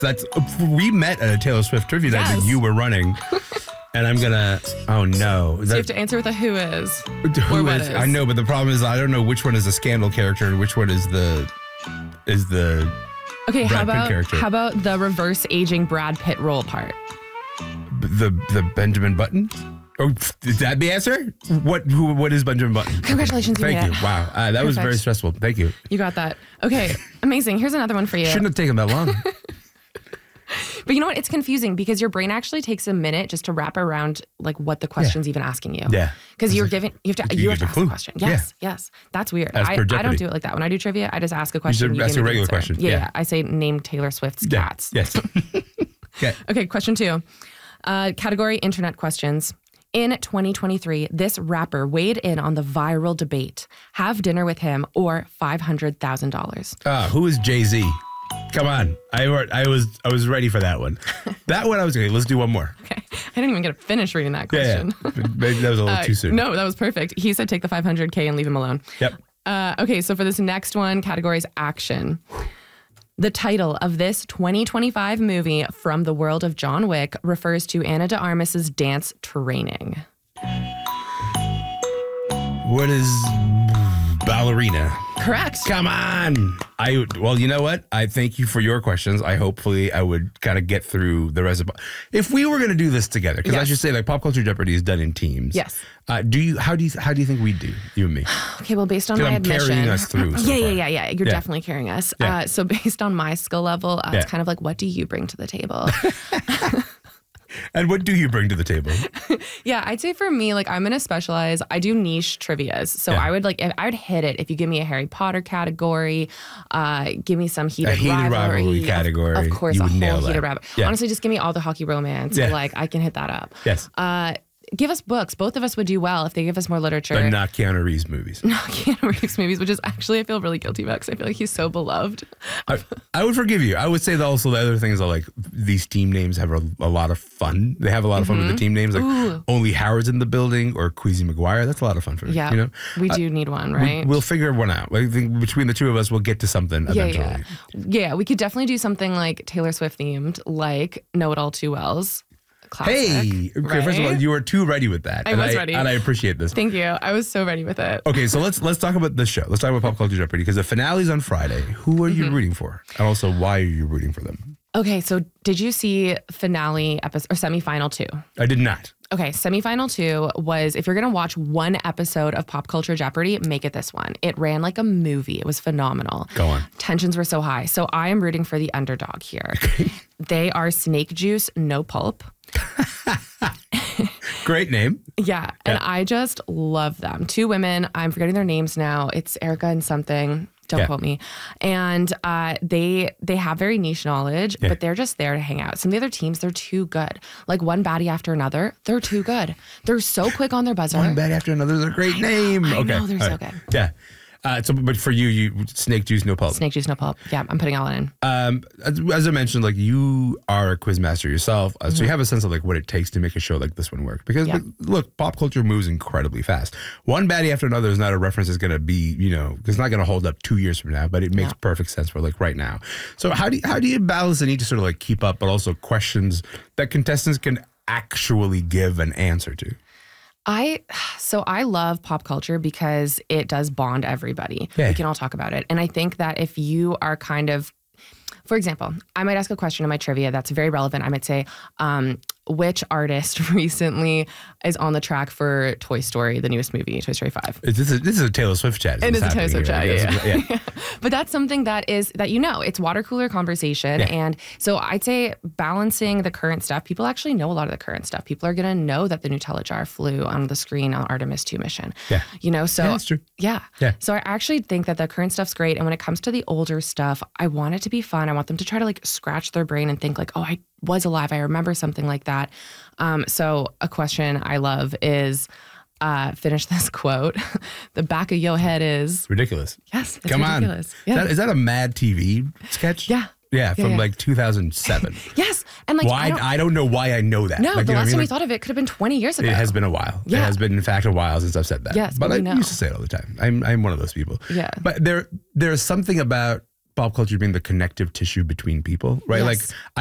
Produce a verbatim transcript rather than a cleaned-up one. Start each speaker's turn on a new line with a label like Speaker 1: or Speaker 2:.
Speaker 1: That's we met at a Taylor Swift trivia night
Speaker 2: Yes.
Speaker 1: that you were running. And I'm gonna, oh no.
Speaker 2: So you have to answer with a who is.
Speaker 1: Who
Speaker 2: or what
Speaker 1: is,
Speaker 2: is.
Speaker 1: I know, but the problem is I don't know which one is the Scandal character and which one is the, is the
Speaker 2: Okay,
Speaker 1: Brad
Speaker 2: how
Speaker 1: Pitt
Speaker 2: about
Speaker 1: character.
Speaker 2: how about the reverse aging Brad Pitt role part?
Speaker 1: the the Benjamin Button? Oh, is that the answer? What who what is Benjamin Button?
Speaker 2: Congratulations, you
Speaker 1: Thank
Speaker 2: made
Speaker 1: you.
Speaker 2: it.
Speaker 1: Wow, uh, that was very
Speaker 2: Perfect.
Speaker 1: stressful. Thank you.
Speaker 2: You got that. Okay, amazing. Here's another one for you.
Speaker 1: Shouldn't have taken that long.
Speaker 2: But you know what? It's confusing because your brain actually takes a minute just to wrap around like what the question's even asking you.
Speaker 1: Yeah.
Speaker 2: Because you're given, you have to,
Speaker 1: You
Speaker 2: you have
Speaker 1: give
Speaker 2: to
Speaker 1: a
Speaker 2: ask
Speaker 1: clue.
Speaker 2: the question. Yes, yes. That's weird.
Speaker 1: As
Speaker 2: I,
Speaker 1: per
Speaker 2: I don't
Speaker 1: Jeopardy.
Speaker 2: do it like that. When I do trivia, I just ask a question.
Speaker 1: should ask
Speaker 2: give
Speaker 1: a
Speaker 2: me the
Speaker 1: regular
Speaker 2: answer.
Speaker 1: question.
Speaker 2: Yeah,
Speaker 1: Yeah.
Speaker 2: yeah. I say name Taylor Swift's
Speaker 1: Yeah.
Speaker 2: cats.
Speaker 1: Yes. Okay.
Speaker 2: Okay, question two. Uh, category internet questions. In twenty twenty-three, this rapper weighed in on the viral debate. Have dinner with him or five hundred thousand dollars.
Speaker 1: Uh, who is Jay-Z? Come on. I were- I was I was ready for that one. That one I was okay. Let's do one more.
Speaker 2: Okay. I didn't even get to finish reading that
Speaker 1: Yeah,
Speaker 2: question.
Speaker 1: yeah. Maybe that was a little
Speaker 2: Uh,
Speaker 1: too soon.
Speaker 2: No, that was perfect. He said take the five hundred K and leave him alone.
Speaker 1: Yep.
Speaker 2: Uh, okay, so for this next one, category is action. The title of this twenty twenty-five movie from the world of John Wick refers to Ana de Armas's dance training.
Speaker 1: What is ballerina?
Speaker 2: Correct.
Speaker 1: Come on. I well, you know what? I thank you for your questions. I hopefully I would kind of get through the rest of. If we were going to do this together, because I
Speaker 2: Yes.
Speaker 1: should say, like Pop Culture Jeopardy is done in teams.
Speaker 2: Yes.
Speaker 1: Uh, do you? How do you? How do you think we do? You and me.
Speaker 2: Okay, well, based on
Speaker 1: 'Cause
Speaker 2: my
Speaker 1: I'm
Speaker 2: admission,
Speaker 1: carrying us through so
Speaker 2: yeah, yeah,
Speaker 1: far.
Speaker 2: yeah, yeah. You're
Speaker 1: Yeah.
Speaker 2: definitely carrying us.
Speaker 1: Yeah.
Speaker 2: Uh, so based on my skill level, uh,
Speaker 1: Yeah.
Speaker 2: it's kind of like, what do you bring to the table?
Speaker 1: And what do you bring to the table?
Speaker 2: Yeah, I'd say for me, like I'm gonna specialize. I do niche trivias, so
Speaker 1: Yeah.
Speaker 2: I would like if, I would hit it if you give me a Harry Potter category, uh, give me some heated,
Speaker 1: A heated
Speaker 2: rivalry,
Speaker 1: rivalry
Speaker 2: Of-
Speaker 1: category,
Speaker 2: Of, course,
Speaker 1: you
Speaker 2: a
Speaker 1: would
Speaker 2: whole
Speaker 1: nail
Speaker 2: heated
Speaker 1: that.
Speaker 2: rivalry.
Speaker 1: Yeah.
Speaker 2: Honestly, just give me all the hockey romance.
Speaker 1: Yeah.
Speaker 2: Like I can hit that up.
Speaker 1: Yes.
Speaker 2: Uh, give us books. Both of us would do well if they give us more literature.
Speaker 1: But not Keanu Reeves movies.
Speaker 2: Not Keanu Reeves movies, which is actually I feel really guilty about because I feel like he's so beloved.
Speaker 1: I, I would forgive you. I would say that also the other things are like these team names have a, a lot of fun. They have a lot of fun with the team names. Like
Speaker 2: Ooh.
Speaker 1: Only Howard's in the building or Queasy McGuire. That's a lot of fun for me.
Speaker 2: Yeah,
Speaker 1: You know?
Speaker 2: we do need one, right?
Speaker 1: We'll figure one out. I think between the two of us, we'll get to something
Speaker 2: yeah,
Speaker 1: eventually.
Speaker 2: yeah, yeah. We could definitely do something like Taylor Swift themed, like Know It All Too Well's. Classic,
Speaker 1: Hey, okay, first of all,
Speaker 2: right?
Speaker 1: you were too ready with that.
Speaker 2: I
Speaker 1: and
Speaker 2: was ready.
Speaker 1: And I appreciate this.
Speaker 2: Thank you. I was so ready with it.
Speaker 1: Okay, so let's let's talk about this show. Let's talk about Pop Culture Jeopardy because the finale's on Friday. Who are you
Speaker 2: Mm-hmm.
Speaker 1: rooting for? And also, why are you rooting for them?
Speaker 2: Okay, so did you see finale episode or semifinal two?
Speaker 1: I did not.
Speaker 2: Okay, semifinal two was if you're gonna watch one episode of Pop Culture Jeopardy, make it this one. It ran like a movie. It was phenomenal.
Speaker 1: Go on.
Speaker 2: Tensions were so high. So I am rooting for the underdog here. They are Snake Juice, No Pulp.
Speaker 1: Great name.
Speaker 2: Yeah, and
Speaker 1: Yeah.
Speaker 2: I just love them. Two women. I'm forgetting their names now. It's Erica and something. Don't
Speaker 1: Yeah.
Speaker 2: quote me. And uh, they they have very niche knowledge,
Speaker 1: Yeah.
Speaker 2: but they're just there to hang out. Some of the other teams, they're too good. Like one baddie after another, they're too good. They're so quick on their buzzer.
Speaker 1: One bad after another is a great name.
Speaker 2: I
Speaker 1: okay.
Speaker 2: know, they're
Speaker 1: all
Speaker 2: so
Speaker 1: right.
Speaker 2: good.
Speaker 1: Yeah. Uh, so, but for you, you Snake Juice, No Pulp.
Speaker 2: Snake Juice, No Pulp. Yeah, I'm putting all in.
Speaker 1: Um, as, as I mentioned, like you are a quiz master yourself, uh, so you have a sense of like what it takes to make a show like this one work. Because
Speaker 2: Yeah.
Speaker 1: like, look, pop culture moves incredibly fast. One baddie after another is not a reference that's going to be, you know, it's not going to hold up two years from now, but it makes
Speaker 2: Yeah.
Speaker 1: perfect sense for like right now. So how do you, how do you balance the need to sort of like keep up, but also questions that contestants can actually give an answer to?
Speaker 2: I so I love pop culture because it does bond everybody.
Speaker 1: Yeah.
Speaker 2: We can all talk about it. And I think that if you are kind of, for example, I might ask a question in my trivia that's very relevant. I might say, um, which artist recently is on the track for Toy Story, the newest movie, Toy Story five?
Speaker 1: Is this, a, this is a Taylor Swift chat.
Speaker 2: It
Speaker 1: what's
Speaker 2: is a Taylor
Speaker 1: happening
Speaker 2: Swift
Speaker 1: here,
Speaker 2: chat,
Speaker 1: I guess.
Speaker 2: yeah,
Speaker 1: yeah.
Speaker 2: But that's something that is that you know, it's water cooler conversation.
Speaker 1: Yeah.
Speaker 2: And so I'd say balancing the current stuff, people actually know a lot of the current stuff. People are gonna know that the Nutella jar flew on the screen on Artemis two mission.
Speaker 1: Yeah.
Speaker 2: You know, so
Speaker 1: Yeah, that's true.
Speaker 2: Yeah.
Speaker 1: Yeah.
Speaker 2: So I actually think that the current stuff's great. And when it comes to the older stuff, I want it to be fun. I want them to try to like scratch their brain and think like, oh, I was alive. I remember something like that. Um, so a question I love is uh, finish this quote. The back of your head is,
Speaker 1: Ridiculous.
Speaker 2: yes, it's
Speaker 1: Come
Speaker 2: ridiculous.
Speaker 1: on.
Speaker 2: Yeah.
Speaker 1: Is, that, is that a Mad T V sketch?
Speaker 2: Yeah.
Speaker 1: Yeah, from
Speaker 2: yeah.
Speaker 1: like two thousand seven.
Speaker 2: Yes. And like,
Speaker 1: why?
Speaker 2: I don't,
Speaker 1: I don't know why I know that.
Speaker 2: no,
Speaker 1: Like,
Speaker 2: the
Speaker 1: you know what
Speaker 2: last
Speaker 1: I mean?
Speaker 2: time we
Speaker 1: Like,
Speaker 2: thought of it could have been twenty years ago.
Speaker 1: it has been a while. It
Speaker 2: Yeah.
Speaker 1: has been, in fact, a while since I've said that.
Speaker 2: Yes,
Speaker 1: but
Speaker 2: but
Speaker 1: I
Speaker 2: we know.
Speaker 1: used to say it all the time. I'm I'm one of those people.
Speaker 2: Yeah.
Speaker 1: But there there's something about pop culture being the connective tissue between people, right?
Speaker 2: Yes.
Speaker 1: Like